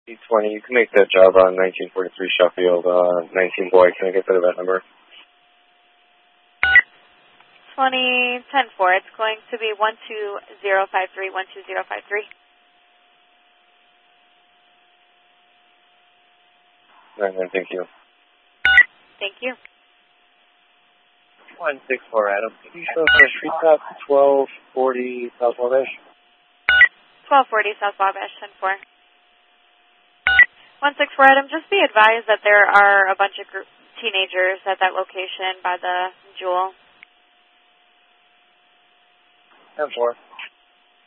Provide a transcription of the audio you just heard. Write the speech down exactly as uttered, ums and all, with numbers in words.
E twenty, you can make that job on nineteen forty-three Sheffield, uh, nineteen boy. Can I get that event number? twenty ten four. It's going to be one two zero five three, one two zero five three. All right, thank you. Thank you. one six four, Adam. Can you show us our street stop? twelve forty South Wabash. twelve forty South Wabash, ten four. one six four, Adam. Just be advised that there are a bunch of group teenagers at that location by the Jewel. ten four.